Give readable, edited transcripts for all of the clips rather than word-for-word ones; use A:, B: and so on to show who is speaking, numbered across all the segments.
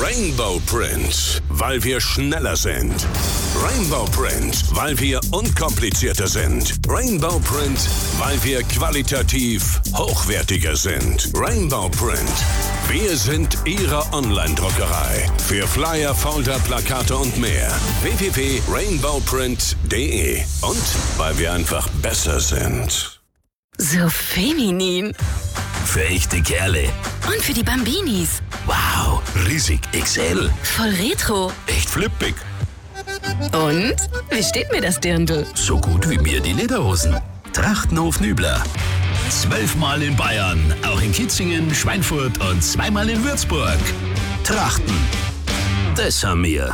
A: Rainbow Print, weil wir schneller sind. Rainbow Print, weil wir unkomplizierter sind. Rainbow Print, weil wir qualitativ hochwertiger sind. Rainbow Print, wir sind Ihre Online-Druckerei. Für Flyer, Folder, Plakate und mehr. www.rainbowprint.de. Und weil wir einfach besser sind.
B: So feminin.
C: Für echte Kerle.
B: Und für die Bambinis.
C: Wow, riesig XL.
B: Voll retro.
C: Echt flippig.
B: Und? Wie steht mir das Dirndl?
C: So gut wie mir die Lederhosen. Trachtenhof Nübler. 12-mal in Bayern, auch in Kitzingen, Schweinfurt und 2-mal in Würzburg. Trachten. Das haben wir.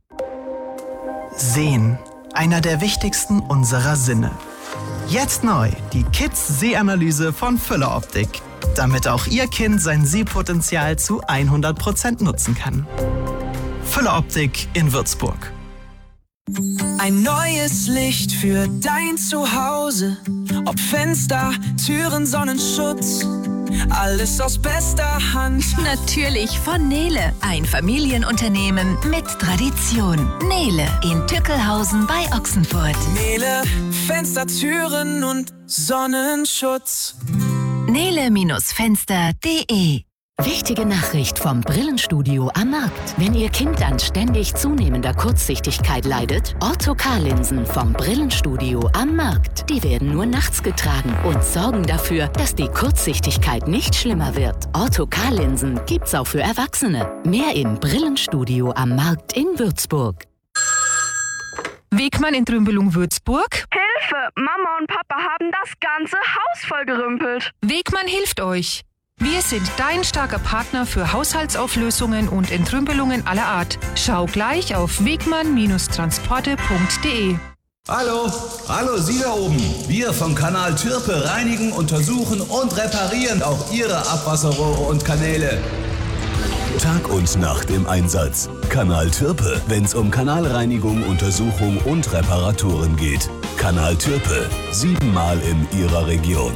D: Sehen. Einer der wichtigsten unserer Sinne. Jetzt neu die Kids-Sehanalyse von Füller Optik. Damit auch Ihr Kind sein Sehpotenzial zu 100% nutzen kann. Füller Optik in Würzburg.
E: Ein neues Licht für dein Zuhause. Ob Fenster, Türen, Sonnenschutz. Alles aus bester Hand.
F: Natürlich von Nele. Ein Familienunternehmen mit Tradition. Nele in Tückelhausen bei Ochsenfurt.
E: Nele, Fenster, Türen und Sonnenschutz.
F: Nele-Fenster.de.
B: Wichtige Nachricht vom Brillenstudio am Markt. Wenn Ihr Kind an ständig zunehmender Kurzsichtigkeit leidet, Ortho-K-Linsen vom Brillenstudio am Markt. Die werden nur nachts getragen und sorgen dafür, dass die Kurzsichtigkeit nicht schlimmer wird. Ortho-K-Linsen gibt's auch für Erwachsene. Mehr im Brillenstudio am Markt in Würzburg.
G: Wegmann in Trümbelung-Würzburg.
H: Hilfe! Mama und Papa haben das ganze Haus vollgerümpelt.
G: Wegmann hilft euch. Wir sind dein starker Partner für Haushaltsauflösungen und Entrümpelungen aller Art. Schau gleich auf wegmann-transporte.de.
I: Hallo, Sie da oben. Wir vom Kanal Türpe reinigen, untersuchen und reparieren auch Ihre Abwasserrohre und Kanäle.
C: Tag und Nacht im Einsatz. Kanal Türpe, wenn's um Kanalreinigung, Untersuchung und Reparaturen geht. Kanal Türpe, 7-mal in Ihrer Region.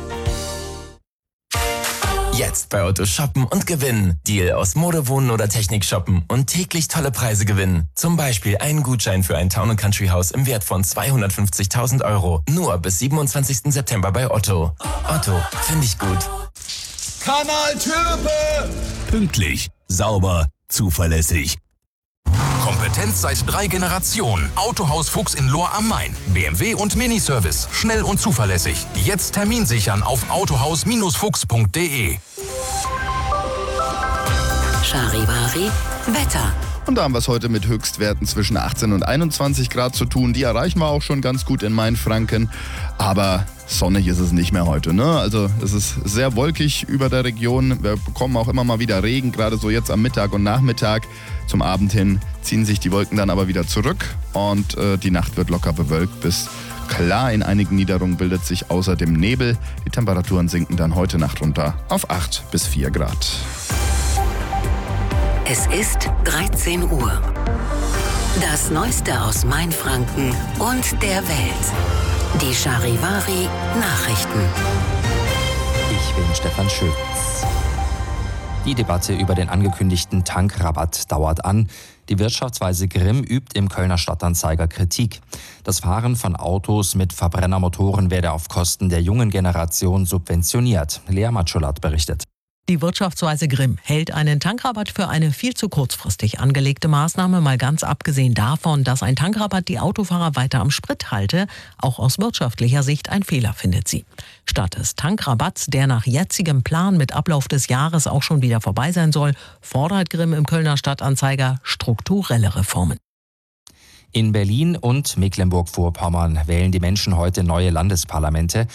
J: Jetzt bei Otto shoppen und gewinnen. Deal aus Mode, Wohnen oder Technik shoppen und täglich tolle Preise gewinnen. Zum Beispiel einen Gutschein für ein Town & Country Haus im Wert von 250.000 €. Nur bis 27. September bei Otto. Otto, finde ich gut.
I: Kanal Türpe!
C: Pünktlich, sauber, zuverlässig.
K: Kompetenz seit 3 Generationen. Autohaus Fuchs in Lohr am Main. BMW und Miniservice. Schnell und zuverlässig. Jetzt Termin sichern auf autohaus-fuchs.de.
B: Charivari Wetter.
L: Und da haben wir es heute mit Höchstwerten zwischen 18 und 21 Grad zu tun. Die erreichen wir auch schon ganz gut in Mainfranken. Aber sonnig ist es nicht mehr heute, ne? Also es ist sehr wolkig über der Region. Wir bekommen auch immer mal wieder Regen, gerade so jetzt am Mittag und Nachmittag. Zum Abend hin ziehen sich die Wolken dann aber wieder zurück. Und die Nacht wird locker bewölkt bis klar. In einigen Niederungen bildet sich außerdem Nebel. Die Temperaturen sinken dann heute Nacht runter auf 8 bis 4 Grad.
B: Es ist 13 Uhr. Das Neueste aus Mainfranken und der Welt. Die Charivari Nachrichten.
M: Ich bin Stefan Schütz. Die Debatte über den angekündigten Tankrabatt dauert an. Die Wirtschaftsweise Grimm übt im Kölner Stadtanzeiger Kritik. Das Fahren von Autos mit Verbrennermotoren werde auf Kosten der jungen Generation subventioniert. Lea Matschulat berichtet.
N: Die Wirtschaftsweise Grimm hält einen Tankrabatt für eine viel zu kurzfristig angelegte Maßnahme, mal ganz abgesehen davon, dass ein Tankrabatt die Autofahrer weiter am Sprit halte. Auch aus wirtschaftlicher Sicht ein Fehler, findet sie. Statt des Tankrabatts, der nach jetzigem Plan mit Ablauf des Jahres auch schon wieder vorbei sein soll, fordert Grimm im Kölner Stadtanzeiger strukturelle Reformen.
M: In Berlin und Mecklenburg-Vorpommern wählen die Menschen heute neue Landesparlamente.